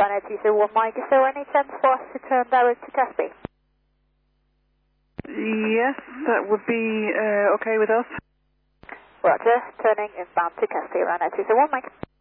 Ryanair 201 Mike, is there any chance for us to turn direct to Caspi? Yes, that would be okay with us. Roger, turning inbound to Caspi, Ryanair 201 Mike.